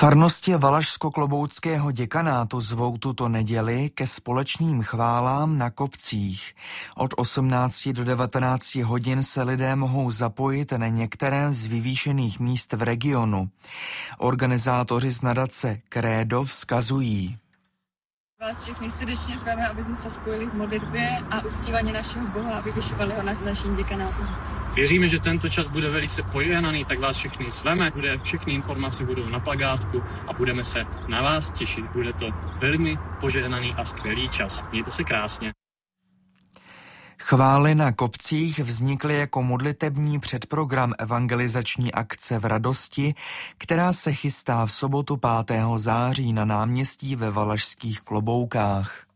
Farnosti Valašsko-Klobouckého děkanátu zvou tuto neděli ke společným chválám na kopcích. Od 18 do 19 hodin se lidé mohou zapojit na některém z vyvýšených míst v regionu. Organizátoři z nadace Krédo vzkazují: Vás všechny srdečně zveme, aby jsme se spojili v modlitbě a uctívání našeho Boha a vyvyšovali ho nad naším děkanátem. Věříme, že tento čas bude velice požehnaný, tak vás všechny zveme. Všechny informace budou na plakátku a budeme se na vás těšit. Bude to velmi požehnaný a skvělý čas. Mějte se krásně. Chvály na kopcích vznikly jako modlitební předprogram evangelizační akce v Radosti, která se chystá v sobotu 5. září na náměstí ve Valašských Kloboukách.